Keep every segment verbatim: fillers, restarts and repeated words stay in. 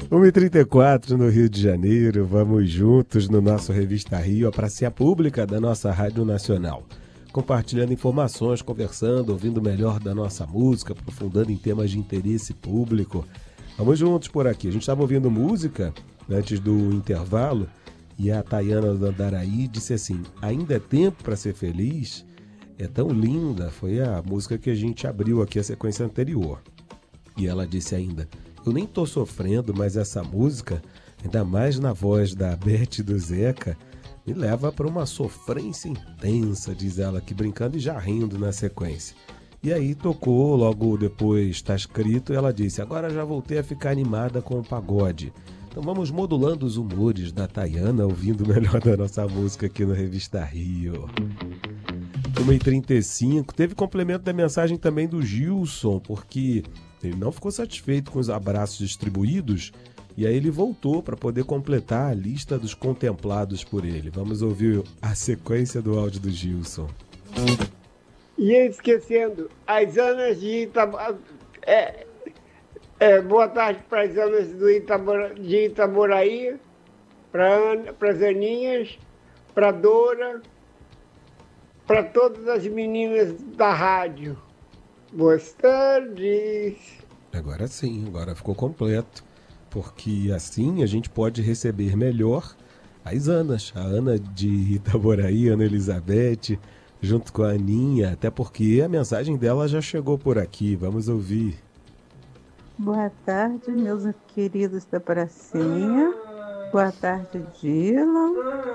uma e trinta e quatro no Rio de Janeiro, vamos juntos no nosso Revista Rio, a pracinha pública da nossa Rádio Nacional. Compartilhando informações, conversando, ouvindo melhor da nossa música, aprofundando em temas de interesse público. Vamos juntos por aqui. A gente estava ouvindo música antes do intervalo e a Tayana do Andaraí disse assim: ainda é tempo para ser feliz? É tão linda. Foi a música que a gente abriu aqui a sequência anterior. E ela disse ainda: eu nem tô sofrendo, mas essa música, ainda mais na voz da Beth e do Zeca, me leva para uma sofrência intensa, diz ela aqui, brincando e já rindo na sequência. E aí tocou, logo depois está escrito, e ela disse: agora já voltei a ficar animada com o pagode. Então vamos modulando os humores da Tayana, ouvindo melhor da nossa música aqui no Revista Rio. uma e trinta e cinco, teve complemento da mensagem também do Gilson, porque ele não ficou satisfeito com os abraços distribuídos e aí ele voltou para poder completar a lista dos contemplados por ele. Vamos ouvir a sequência do áudio do Gilson. E esquecendo, as Anas de Itabora... É, é, boa tarde para as Anas do Itabora, de Itaboraí, para as Aninhas, para Dora, para todas as meninas da rádio. Boas tardes. Agora sim, agora ficou completo, porque assim a gente pode receber melhor as Anas, a Ana de Itaboraí, Ana Elizabeth, junto com a Aninha, até porque a mensagem dela já chegou por aqui. Vamos ouvir. Boa tarde, meus queridos da pracinha. Boa tarde, Dylan.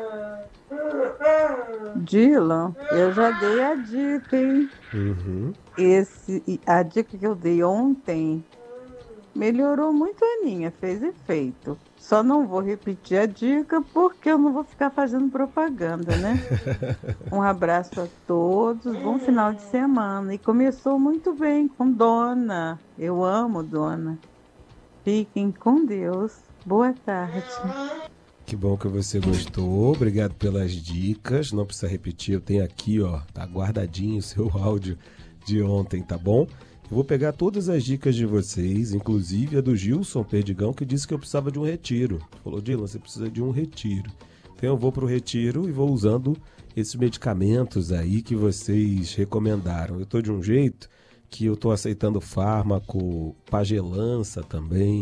Dylan, eu já dei a dica, hein? Uhum. Esse, a dica que eu dei ontem melhorou muito a Aninha, fez efeito. Só não vou repetir a dica porque eu não vou ficar fazendo propaganda, né? Um abraço a todos, bom final de semana. E começou muito bem com Dona. Eu amo Dona. Fiquem com Deus. Boa tarde. Que bom que você gostou, obrigado pelas dicas, não precisa repetir, eu tenho aqui, ó, tá guardadinho o seu áudio de ontem, tá bom? Eu vou pegar todas as dicas de vocês, inclusive a do Gilson Perdigão, que disse que eu precisava de um retiro. Falou: Dylan, você precisa de um retiro. Então eu vou pro retiro e vou usando esses medicamentos aí que vocês recomendaram. Eu tô de um jeito que eu tô aceitando fármaco, pagelança também,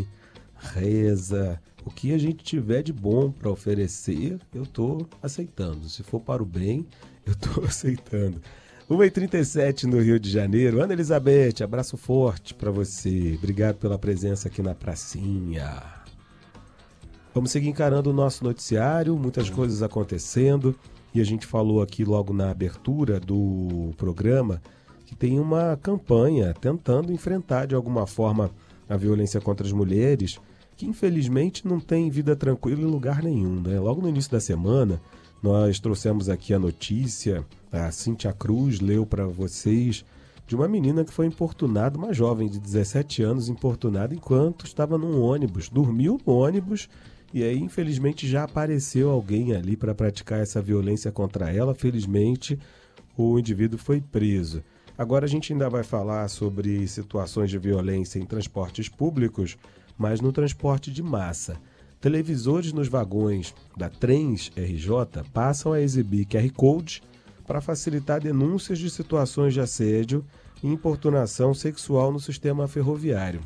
reza... O que a gente tiver de bom para oferecer, eu estou aceitando. Se for para o bem, eu estou aceitando. uma e trinta e sete no Rio de Janeiro. Ana Elizabeth, abraço forte para você. Obrigado pela presença aqui na pracinha. Vamos seguir encarando o nosso noticiário, muitas coisas acontecendo. E a gente falou aqui logo na abertura do programa que tem uma campanha tentando enfrentar de alguma forma a violência contra as mulheres, que infelizmente não tem vida tranquila em lugar nenhum, né? Logo no início da semana, nós trouxemos aqui a notícia, a Cíntia Cruz leu para vocês, de uma menina que foi importunada, uma jovem de dezessete anos, importunada enquanto estava num ônibus, dormiu no ônibus, e aí infelizmente já apareceu alguém ali para praticar essa violência contra ela. Felizmente o indivíduo foi preso. Agora a gente ainda vai falar sobre situações de violência em transportes públicos, mas no transporte de massa. Televisores nos vagões da Trens R J passam a exibir Q R Code para facilitar denúncias de situações de assédio e importunação sexual no sistema ferroviário.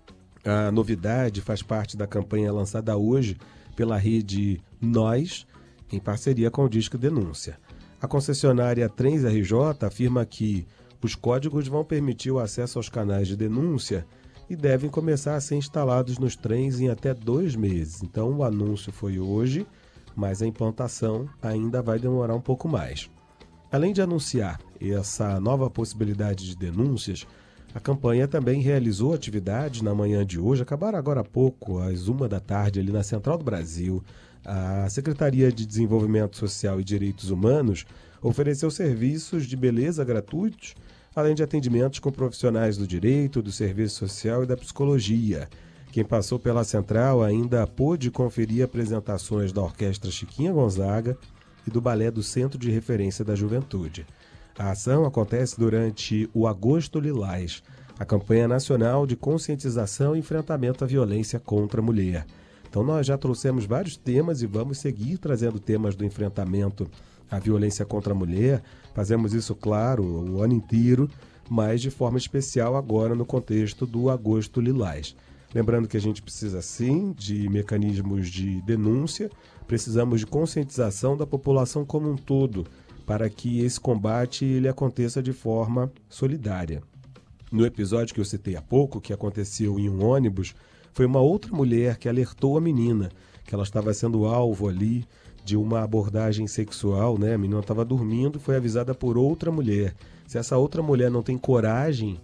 A novidade faz parte da campanha lançada hoje pela rede Nós, em parceria com o Disque Denúncia. A concessionária Trens R J afirma que os códigos vão permitir o acesso aos canais de denúncia e devem começar a ser instalados nos trens em até dois meses. Então o anúncio foi hoje, mas a implantação ainda vai demorar um pouco mais. Além de anunciar essa nova possibilidade de denúncias, a campanha também realizou atividades na manhã de hoje, acabaram agora há pouco, às uma da tarde, ali na Central do Brasil. A Secretaria de Desenvolvimento Social e Direitos Humanos ofereceu serviços de beleza gratuitos, além de atendimentos com profissionais do direito, do serviço social e da psicologia. Quem passou pela central ainda pôde conferir apresentações da Orquestra Chiquinha Gonzaga e do Balé do Centro de Referência da Juventude. A ação acontece durante o Agosto Lilás, a campanha nacional de conscientização e enfrentamento à violência contra a mulher. Então nós já trouxemos vários temas e vamos seguir trazendo temas do enfrentamento à violência contra a mulher. Fazemos isso, claro, o ano inteiro, mas de forma especial agora no contexto do Agosto Lilás. Lembrando que a gente precisa, sim, de mecanismos de denúncia, precisamos de conscientização da população como um todo, para que esse combate ele aconteça de forma solidária. No episódio que eu citei há pouco, que aconteceu em um ônibus, foi uma outra mulher que alertou a menina que ela estava sendo alvo ali de uma abordagem sexual, né? A menina estava dormindo, foi avisada por outra mulher. Se essa outra mulher não tem coragem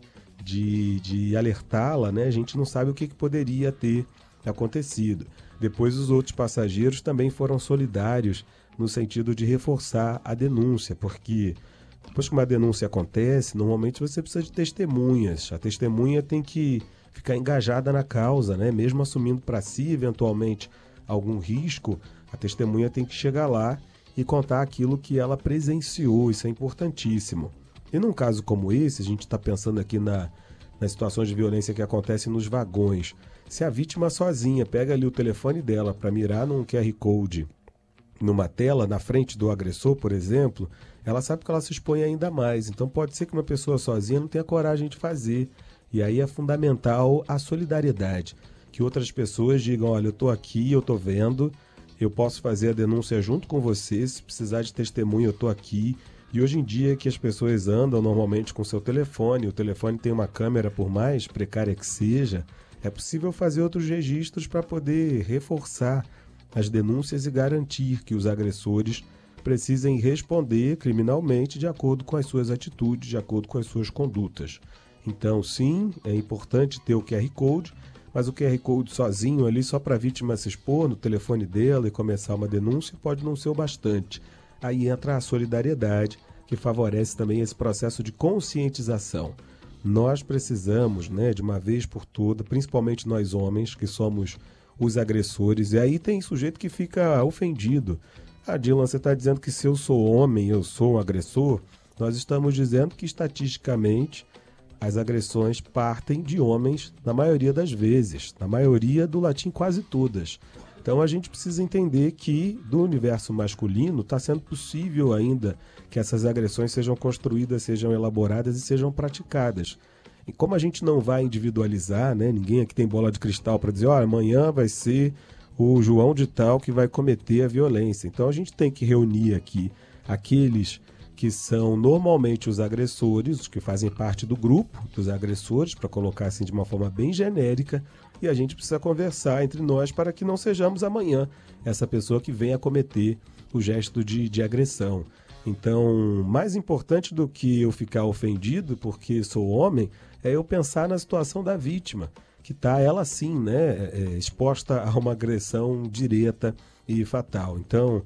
de, de alertá-la, né? A gente não sabe o que, que poderia ter acontecido. Depois os outros passageiros também foram solidários no sentido de reforçar a denúncia, porque depois que uma denúncia acontece, normalmente você precisa de testemunhas. A testemunha tem que ficar engajada na causa, né? Mesmo assumindo para si, eventualmente, algum risco, a testemunha tem que chegar lá e contar aquilo que ela presenciou. Isso é importantíssimo. E num caso como esse, a gente está pensando aqui na, nas situações de violência que acontecem nos vagões. Se a vítima sozinha pega ali o telefone dela para mirar num Q R Code, numa tela na frente do agressor, por exemplo, ela sabe que ela se expõe ainda mais. Então pode ser que uma pessoa sozinha não tenha coragem de fazer. E aí é fundamental a solidariedade. Que outras pessoas digam, olha, eu estou aqui, eu estou vendo, eu posso fazer a denúncia junto com você, se precisar de testemunha eu estou aqui. E hoje em dia que as pessoas andam normalmente com seu telefone, o telefone tem uma câmera, por mais precária que seja, é possível fazer outros registros para poder reforçar as denúncias e garantir que os agressores precisem responder criminalmente de acordo com as suas atitudes, de acordo com as suas condutas. Então, sim, é importante ter o Q R Code, mas o Q R Code sozinho ali só para a vítima se expor no telefone dela e começar uma denúncia pode não ser o bastante. Aí entra a solidariedade, que favorece também esse processo de conscientização. Nós precisamos, né, de uma vez por toda, principalmente nós homens, que somos os agressores, e aí tem sujeito que fica ofendido. Ah, Dylan, você está dizendo que se eu sou homem, eu sou um agressor? Nós estamos dizendo que, estatisticamente, as agressões partem de homens na maioria das vezes, na maioria do latim quase todas. Então a gente precisa entender que do universo masculino está sendo possível ainda que essas agressões sejam construídas, sejam elaboradas e sejam praticadas. E como a gente não vai individualizar, né, ninguém aqui tem bola de cristal para dizer, ó, amanhã vai ser o João de tal que vai cometer a violência. Então a gente tem que reunir aqui aqueles que são normalmente os agressores, os que fazem parte do grupo dos agressores, para colocar assim de uma forma bem genérica, e a gente precisa conversar entre nós para que não sejamos amanhã essa pessoa que venha cometer o gesto de, de agressão. Então, mais importante do que eu ficar ofendido porque sou homem, é eu pensar na situação da vítima, que está ela sim, né, é, exposta a uma agressão direta e fatal. Então,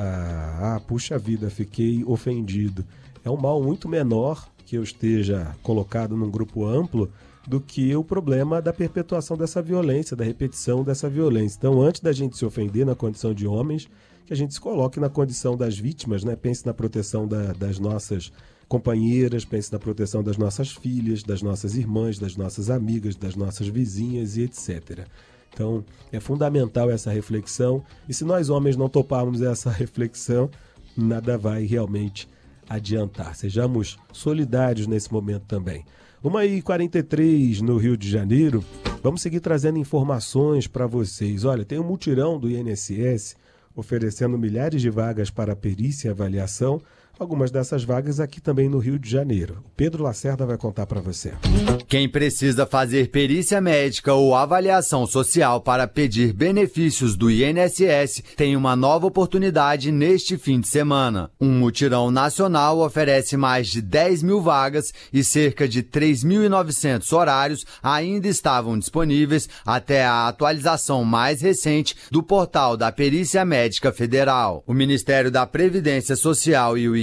Ah, ah, puxa vida, fiquei ofendido. É um mal muito menor que eu esteja colocado num grupo amplo do que o problema da perpetuação dessa violência, da repetição dessa violência. Então, antes da gente se ofender na condição de homens, que a gente se coloque na condição das vítimas, né? Pense na proteção da, das nossas companheiras, pense na proteção das nossas filhas, das nossas irmãs, das nossas amigas, das nossas vizinhas e etcétera. Então, é fundamental essa reflexão, e se nós homens não toparmos essa reflexão, nada vai realmente adiantar. Sejamos solidários nesse momento também. uma e quarenta e três no Rio de Janeiro, vamos seguir trazendo informações para vocês. Olha, tem um mutirão do I N S S oferecendo milhares de vagas para perícia e avaliação, algumas dessas vagas aqui também no Rio de Janeiro. O Pedro Lacerda vai contar para você. Quem precisa fazer perícia médica ou avaliação social para pedir benefícios do I N S S tem uma nova oportunidade neste fim de semana. Um mutirão nacional oferece mais de dez mil vagas e cerca de três mil e novecentos horários ainda estavam disponíveis até a atualização mais recente do portal da Perícia Médica Federal. O Ministério da Previdência Social e o I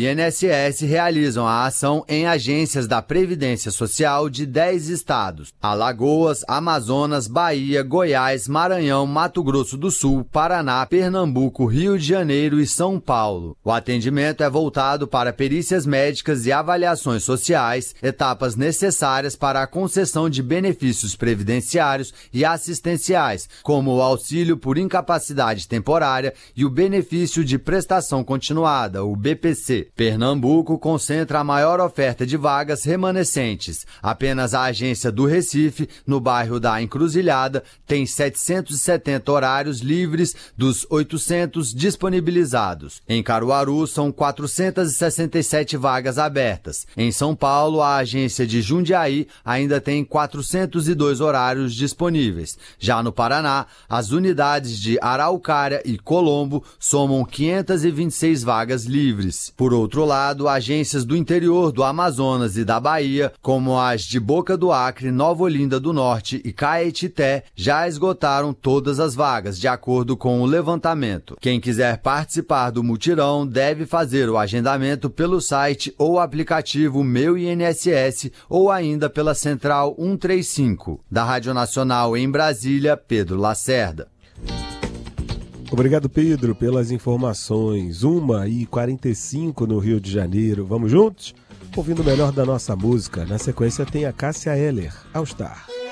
I N S S realizam a ação em agências da Previdência Social de dez estados: Alagoas, Amazonas, Bahia, Goiás, Maranhão, Mato Grosso do Sul, Paraná, Pernambuco, Rio de Janeiro e São Paulo. O atendimento é voltado para perícias médicas e avaliações sociais, etapas necessárias para a concessão de benefícios previdenciários e assistenciais, como o auxílio por incapacidade temporária e o benefício de prestação continuada, o B P C. Pernambuco concentra a maior oferta de vagas remanescentes. Apenas a agência do Recife, no bairro da Encruzilhada, tem setecentos e setenta horários livres dos oitocentos disponibilizados. Em Caruaru, são quatrocentas e sessenta e sete vagas abertas. Em São Paulo, a agência de Jundiaí ainda tem quatrocentos e dois horários disponíveis. Já no Paraná, as unidades de Araucária e Colombo somam quinhentas e vinte e seis vagas livres. Por outro lado, agências do interior do Amazonas e da Bahia, como as de Boca do Acre, Nova Olinda do Norte e Caetité, já esgotaram todas as vagas, de acordo com o levantamento. Quem quiser participar do mutirão deve fazer o agendamento pelo site ou aplicativo Meu I N S S ou ainda pela Central cento e trinta e cinco. Da Rádio Nacional em Brasília, Pedro Lacerda. Obrigado, Pedro, pelas informações. uma e quarenta e cinco no Rio de Janeiro. Vamos juntos? Ouvindo o melhor da nossa música. Na sequência tem a Cássia Eller, All Star.